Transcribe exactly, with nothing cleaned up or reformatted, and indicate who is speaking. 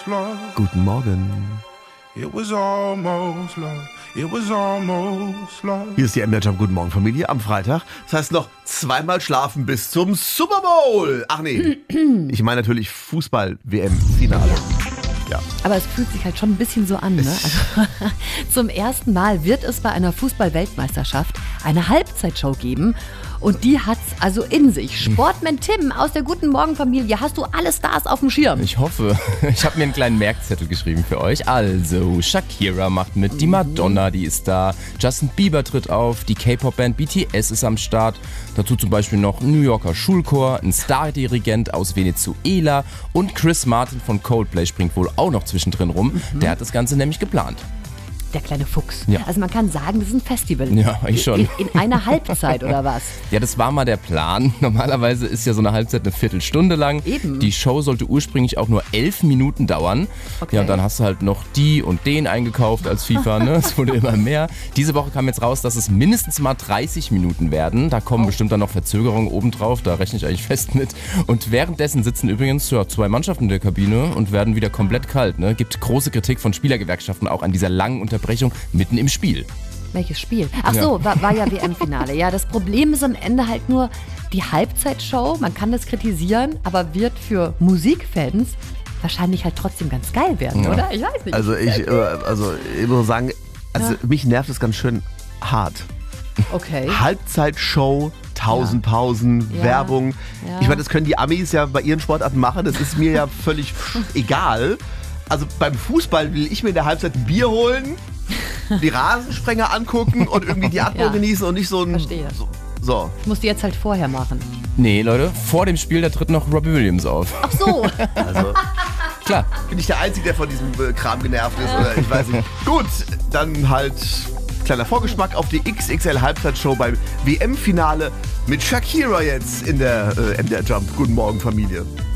Speaker 1: love.
Speaker 2: Guten Morgen.
Speaker 1: It was almost love. It was almost love.
Speaker 2: Hier ist die M D R Jump Guten Morgen Familie am Freitag. Das heißt noch zweimal schlafen bis zum Super Bowl. Ach nee, ich meine natürlich Fußball-W M-Finale. Ja.
Speaker 3: Aber es fühlt sich halt schon ein bisschen so an, ne? Also, zum ersten Mal wird es bei einer Fußball-Weltmeisterschaft eine Halbzeitshow geben. Und die hat's also in sich. Sportman Tim aus der Guten Morgen Familie, hast du alle Stars auf dem Schirm?
Speaker 4: Ich hoffe. Ich habe mir einen kleinen Merkzettel geschrieben für euch. Also, Shakira macht mit, die Madonna, die ist da, Justin Bieber tritt auf, die K-Pop-Band B T S ist am Start. Dazu zum Beispiel noch ein New Yorker Schulchor, ein Stardirigent aus Venezuela und Chris Martin von Coldplay springt wohl auch noch zwischendrin rum. Mhm. Der hat das Ganze nämlich geplant.
Speaker 3: Der kleine Fuchs.
Speaker 4: Ja.
Speaker 3: Also man kann sagen, das ist ein Festival.
Speaker 4: Ja, ich schon.
Speaker 3: In, in einer Halbzeit oder was?
Speaker 4: Ja, das war mal der Plan. Normalerweise ist ja so eine Halbzeit eine Viertelstunde lang.
Speaker 3: Eben.
Speaker 4: Die Show sollte ursprünglich auch nur elf Minuten dauern.
Speaker 3: Okay.
Speaker 4: Ja, und dann hast du halt noch die und den eingekauft als FIFA, ne? Es wurde immer mehr. Diese Woche kam jetzt raus, dass es mindestens mal dreißig Minuten werden. Da kommen oh. bestimmt dann noch Verzögerungen obendrauf. Da rechne ich eigentlich fest mit. Und währenddessen sitzen übrigens ja, zwei Mannschaften in der Kabine und werden wieder komplett kalt, ne? Gibt große Kritik von Spielergewerkschaften auch an dieser langen Unterbrechung mitten im Spiel.
Speaker 3: Welches Spiel? Ach so,
Speaker 4: Ja.
Speaker 3: war, war ja W M-Finale. Ja, das Problem ist am Ende halt nur die Halbzeitshow. Man kann das kritisieren, aber wird für Musikfans wahrscheinlich halt trotzdem ganz geil werden,
Speaker 4: Ja.
Speaker 3: oder? Ich weiß nicht.
Speaker 2: Also ich, äh, also ich muss sagen, also
Speaker 3: Ja.
Speaker 2: mich nervt es ganz schön hart.
Speaker 3: Okay.
Speaker 2: Halbzeitshow, tausend Pausen,
Speaker 3: Ja.
Speaker 2: Werbung.
Speaker 3: Ja.
Speaker 2: Ich meine, das können die Amis ja bei ihren Sportarten machen. Das ist mir ja völlig egal. Also beim Fußball will ich mir in der Halbzeit ein Bier holen, die Rasensprenger angucken und irgendwie die Atmung
Speaker 3: Ja.
Speaker 2: genießen und nicht so ein...
Speaker 3: Verstehe.
Speaker 2: So, so.
Speaker 3: Ich muss die jetzt halt vorher machen.
Speaker 4: Nee, Leute, vor dem Spiel, da tritt noch Robbie Williams auf.
Speaker 3: Ach so.
Speaker 2: Also
Speaker 4: Klar.
Speaker 2: bin ich der Einzige, der von diesem äh, Kram genervt ist. Oder ich weiß nicht. Gut, dann halt kleiner Vorgeschmack auf die X X L-Halbzeitshow beim W M-Finale mit Shakira jetzt in der äh, M D R Jump Guten Morgen Familie.